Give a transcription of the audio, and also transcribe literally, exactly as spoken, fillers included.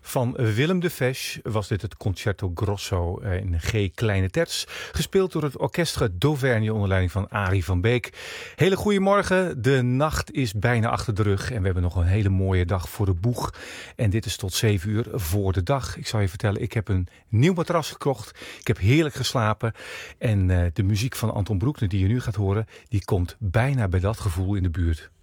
Van Willem de Fesch was dit het Concerto Grosso in G kleine terts. Gespeeld door het Orchestre d'Auvergne onder leiding van Arie van Beek. Hele goede morgen. De nacht is bijna achter de rug. En we hebben nog een hele mooie dag voor de boeg. En dit is tot zeven uur voor de dag. Ik zal je vertellen, ik heb een nieuw matras gekocht. Ik heb heerlijk geslapen. En uh, de muziek van Anton Broekner die je nu gaat horen, die komt bijna bij dat gevoel in de buurt.